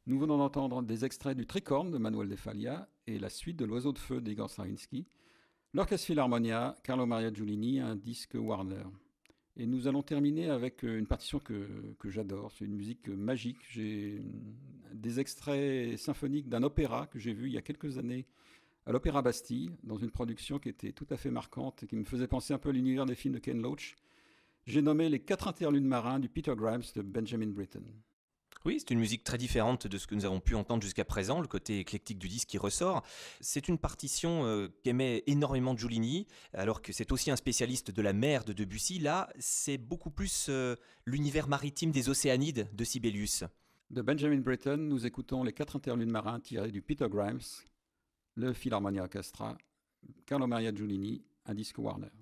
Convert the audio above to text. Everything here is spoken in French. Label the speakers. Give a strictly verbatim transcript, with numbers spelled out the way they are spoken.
Speaker 1: Nous venons d'entendre des extraits du Tricorne de Manuel de Falla et la suite de L'Oiseau de Feu d'Igor Stravinsky, l'Orchestre Philharmonia, Carlo Maria Giulini, un disque Warner. Et nous allons terminer avec une partition que, que j'adore, c'est une musique magique. J'ai des extraits symphoniques d'un opéra que j'ai vu il y a quelques années à l'Opéra Bastille, dans une production qui était tout à fait marquante et qui me faisait penser un peu à l'univers des films de Ken Loach. J'ai nommé les quatre interludes marins du Peter Grimes de Benjamin Britten.
Speaker 2: Oui, c'est une musique très différente de ce que nous avons pu entendre jusqu'à présent, le côté éclectique du disque qui ressort. C'est une partition euh, qu'aimait énormément Giulini, alors que c'est aussi un spécialiste de la mer de Debussy. Là, c'est beaucoup plus euh, l'univers maritime des Océanides de Sibelius.
Speaker 1: De Benjamin Britten, nous écoutons les quatre interludes marins tirés du Peter Grimes, le Philharmonia Orchestra, Carlo Maria Giulini, un disque Warner.